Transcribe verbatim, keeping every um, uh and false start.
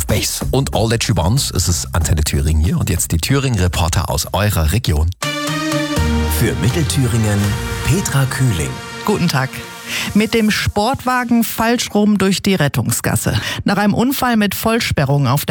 Base und All That She Wants. Es ist Antenne Thüringen hier und jetzt die Thüringen-Reporter aus eurer Region. Für Mittelthüringen Petra Kühling. Guten Tag. Mit dem Sportwagen falsch rum durch die Rettungsgasse. Nach einem Unfall mit Vollsperrung auf